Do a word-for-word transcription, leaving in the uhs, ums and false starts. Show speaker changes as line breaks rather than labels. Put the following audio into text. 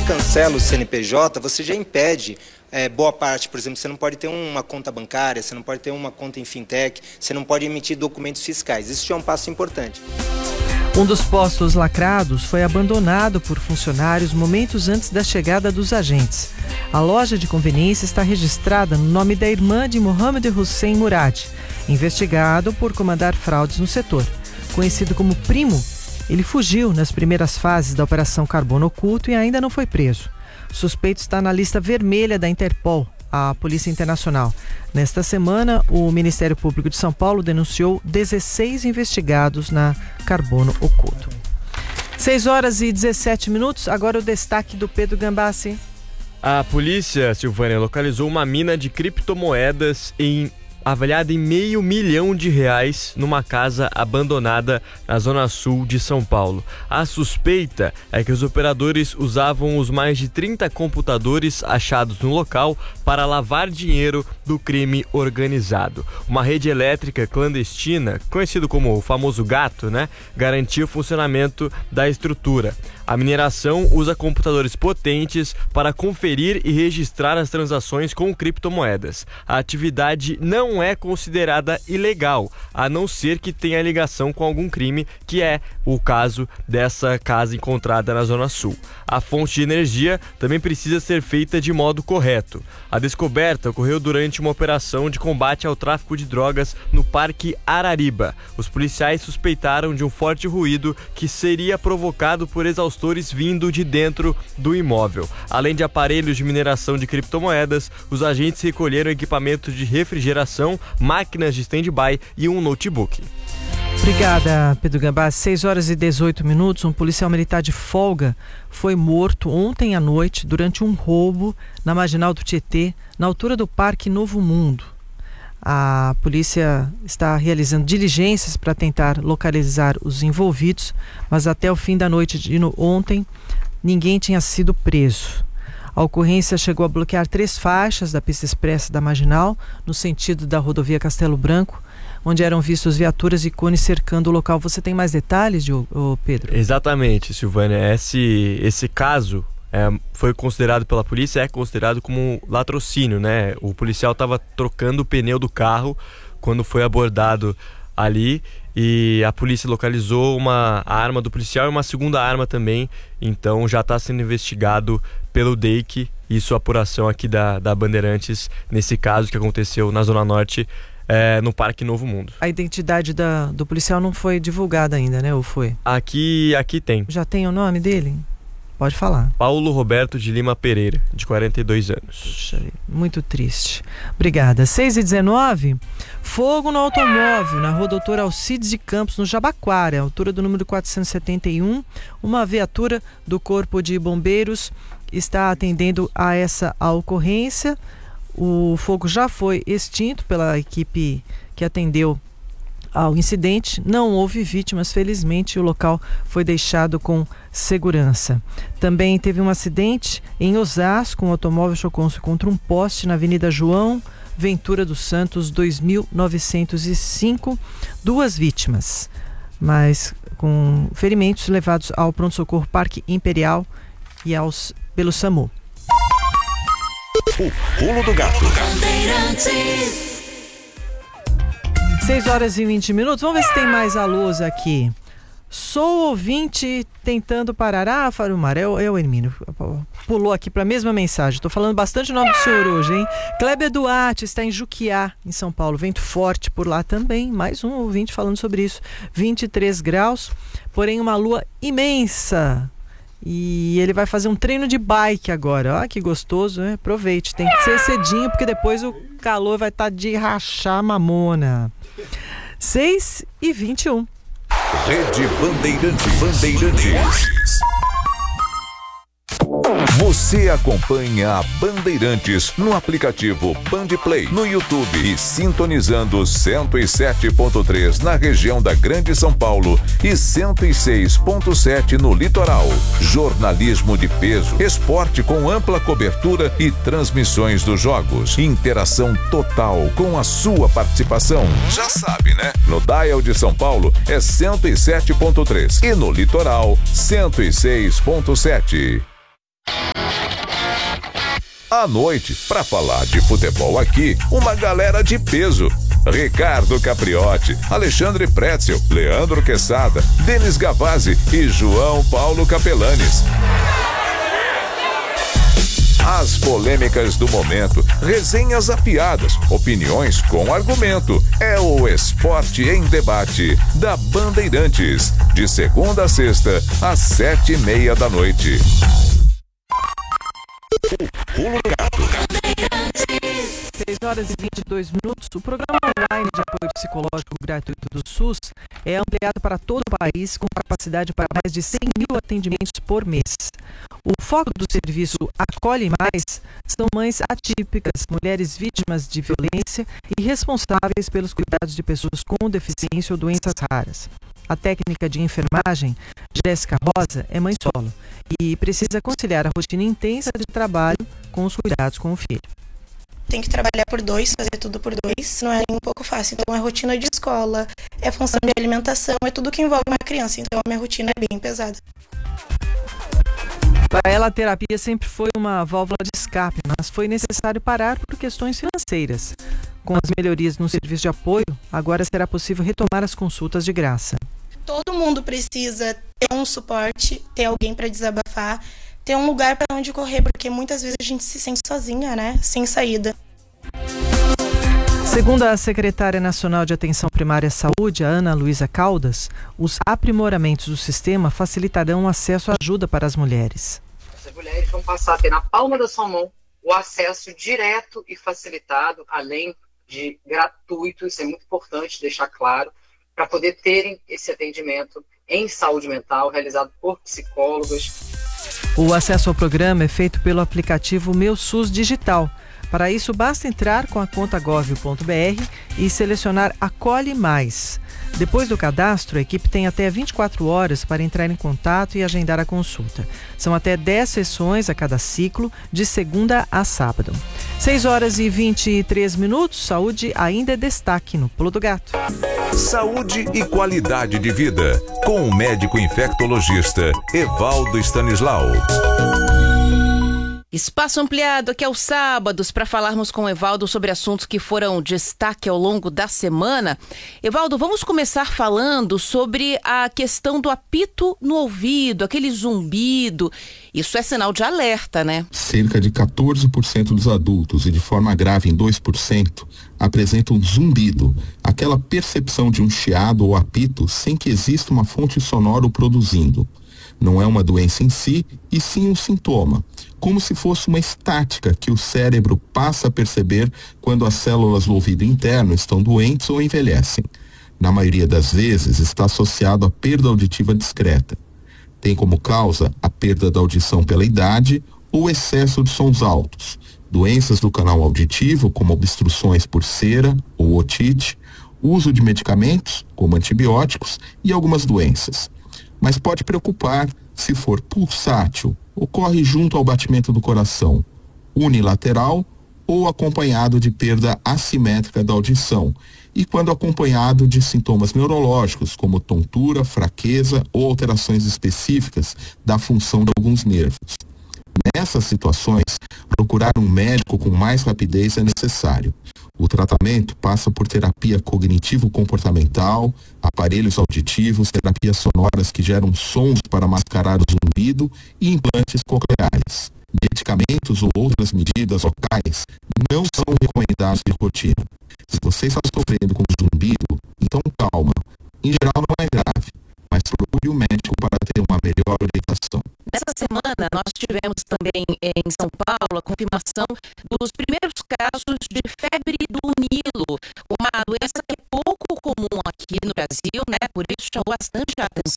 cancela o C N P J, você já impede é, boa parte. Por exemplo, você não pode ter uma conta bancária, você não pode ter uma conta em fintech, você não pode emitir documentos fiscais. Isso já é um passo importante.
Um dos postos lacrados foi abandonado por funcionários momentos antes da chegada dos agentes. A loja de conveniência está registrada no nome da irmã de Mohamed Hussein Murad, investigado por comandar fraudes no setor. Conhecido como Primo, ele fugiu nas primeiras fases da Operação Carbono Oculto e ainda não foi preso. O suspeito está na lista vermelha da Interpol, a Polícia Internacional. Nesta semana, o Ministério Público de São Paulo denunciou dezesseis investigados na Carbono Oculto. seis horas e dezessete minutos, agora o destaque do Pedro Gambassi.
A polícia, Silvânia, localizou uma mina de criptomoedas em avaliada em meio milhão de reais numa casa abandonada na zona sul de São Paulo. A suspeita é que os operadores usavam os mais de trinta computadores achados no local para lavar dinheiro do crime organizado. Uma rede elétrica clandestina, conhecido como o famoso gato, né, garantia o funcionamento da estrutura. A mineração usa computadores potentes para conferir e registrar as transações com criptomoedas. A atividade não é considerada ilegal, a não ser que tenha ligação com algum crime, que é o caso dessa casa encontrada na Zona Sul. A fonte de energia também precisa ser feita de modo correto. A descoberta ocorreu durante uma operação de combate ao tráfico de drogas no Parque Arariba. Os policiais suspeitaram de um forte ruído que seria provocado por exaustores vindo de dentro do imóvel. Além de aparelhos de mineração de criptomoedas, os agentes recolheram equipamentos de refrigeração, máquinas de stand-by e um notebook.
Obrigada, Pedro Gambá. seis horas e dezoito minutos, um policial militar de folga foi morto ontem à noite durante um roubo na Marginal do Tietê, na altura do Parque Novo Mundo. A polícia está realizando diligências para tentar localizar os envolvidos, mas até o fim da noite de ontem, ninguém tinha sido preso. A ocorrência chegou a bloquear três faixas da pista expressa da Marginal, no sentido da rodovia Castelo Branco, onde eram vistos viaturas e cones cercando o local. Você tem mais detalhes, Diogo, Pedro?
Exatamente, Silvânia. Esse, esse caso é, foi considerado pela polícia, é considerado como latrocínio, né? O policial estava trocando o pneu do carro quando foi abordado ali, e a polícia localizou uma arma do policial e uma segunda arma também, então já está sendo investigado pelo D E I C, isso a apuração aqui da, da Bandeirantes, nesse caso que aconteceu na Zona Norte, é, no Parque Novo Mundo.
A identidade da, do policial não foi divulgada ainda, né? Ou foi?
Aqui, aqui tem.
Já tem o nome dele? Pode falar.
Paulo Roberto de Lima Pereira, de quarenta e dois anos.
Puxa, muito triste. Obrigada. seis e dezenove, fogo no automóvel na rua Doutor Alcides de Campos, no Jabaquara, altura do número quatrocentos e setenta e um. Uma viatura do Corpo de Bombeiros está atendendo a essa ocorrência. O fogo já foi extinto pela equipe que atendeu ao incidente. Não houve vítimas, felizmente, o local foi deixado com segurança. Também teve um acidente em Osasco, um automóvel chocou-se contra um poste na Avenida João Ventura dos Santos, dois mil novecentos e cinco. Duas vítimas, mas com ferimentos levados ao pronto-socorro Parque Imperial e aos, pelo SAMU.
O Pulo do Gato.
seis horas e vinte minutos. Vamos ver se tem mais alôs aqui. Sou ouvinte tentando parar. Ah, Farumar, é o, é o Hermínio. Pulou aqui para a mesma mensagem. Estou falando bastante o nome do senhor hoje, hein? Kleber Duarte está em Juquiá, em São Paulo. Vento forte por lá também. Mais um ouvinte falando sobre isso. vinte e três graus, porém uma lua imensa. E ele vai fazer um treino de bike agora. Olha que gostoso, né? Aproveite. Tem que ser cedinho, porque depois o calor vai estar de rachar a mamona. seis e vinte e um.
Rede Bandeirantes. Bandeirantes. Você acompanha a Bandeirantes no aplicativo Bandplay, no YouTube e sintonizando cento e sete ponto três na região da Grande São Paulo e cento e seis ponto sete no litoral. Jornalismo de peso, esporte com ampla cobertura e transmissões dos jogos. Interação total com a sua participação. Já sabe, né? No Dial de São Paulo é cento e sete ponto três e no litoral cento e seis ponto sete. À noite, para falar de futebol aqui, uma galera de peso. Ricardo Capriotti, Alexandre Pretzel, Leandro Quesada, Denis Gavazzi e João Paulo Capelanes. As polêmicas do momento, resenhas afiadas, opiniões com argumento. É o Esporte em Debate da Bandeirantes, de segunda a sexta, às sete e meia da noite. Pulo do Gato.
seis horas e vinte e dois minutos. O programa online de apoio psicológico gratuito do SUS é ampliado para todo o país, com capacidade para mais de cem mil atendimentos por mês. O foco do serviço Acolhe Mais são mães atípicas, mulheres vítimas de violência e responsáveis pelos cuidados de pessoas com deficiência ou doenças raras. A técnica de enfermagem, Jéssica Rosa, é mãe solo e precisa conciliar a rotina intensa de trabalho com os cuidados com o filho.
Tem que trabalhar por dois, fazer tudo por dois, não é nem um pouco fácil. Então é rotina de escola, é função de alimentação, é tudo que envolve uma criança. Então a minha rotina é bem pesada.
Para ela, a terapia sempre foi uma válvula de escape, mas foi necessário parar por questões financeiras. Com as melhorias no serviço de apoio, agora será possível retomar as consultas de graça.
Todo mundo precisa ter um suporte, ter alguém para desabafar, ter um lugar para onde correr, porque muitas vezes a gente se sente sozinha, né? Sem saída.
Segundo a secretária nacional de Atenção Primária à Saúde, a Ana Luísa Caldas, os aprimoramentos do sistema facilitarão o acesso à ajuda para as mulheres.
As mulheres vão passar a ter na palma da sua mão o acesso direto e facilitado, além de gratuito, isso é muito importante deixar claro, para poder terem esse atendimento em saúde mental realizado por psicólogos.
O acesso ao programa é feito pelo aplicativo Meu SUS Digital. Para isso, basta entrar com a conta gov ponto br e selecionar Acolhe Mais. Depois do cadastro, a equipe tem até vinte e quatro horas para entrar em contato e agendar a consulta. São até dez sessões a cada ciclo, de segunda a sábado. seis horas e vinte e três minutos, saúde ainda é destaque no Pulo do Gato.
Saúde e qualidade de vida, com o médico infectologista Evaldo Stanislau.
Espaço ampliado aqui aos sábados para falarmos com o Evaldo sobre assuntos que foram destaque ao longo da semana. Evaldo, vamos começar falando sobre a questão do apito no ouvido, aquele zumbido. Isso é sinal de alerta, né?
Cerca de quatorze por cento dos adultos e de forma grave em dois por cento apresentam zumbido, aquela percepção de um chiado ou apito sem que exista uma fonte sonora o produzindo. Não é uma doença em si, e sim um sintoma, como se fosse uma estática que o cérebro passa a perceber quando as células do ouvido interno estão doentes ou envelhecem. Na maioria das vezes, está associado à perda auditiva discreta. Tem como causa a perda da audição pela idade ou excesso de sons altos, doenças do canal auditivo, como obstruções por cera ou otite, uso de medicamentos, como antibióticos, e algumas doenças. Mas pode preocupar se for pulsátil, ocorre junto ao batimento do coração, unilateral ou acompanhado de perda assimétrica da audição, e quando acompanhado de sintomas neurológicos, como tontura, fraqueza ou alterações específicas da função de alguns nervos. Nessas situações, procurar um médico com mais rapidez é necessário. O tratamento passa por terapia cognitivo-comportamental, aparelhos auditivos, terapias sonoras que geram sons para mascarar o zumbido e implantes cocleares. Medicamentos ou outras medidas locais não são recomendados de rotina. Se você está sofrendo com zumbido, então calma. Em geral não é grave, mas procure um médico para ter uma melhor orientação.
Nessa semana, nós tivemos também em São Paulo a confirmação dos primeiros casos de febre do Nilo, uma doença que é pouco comum aqui no Brasil, né? Por isso chamou bastante a atenção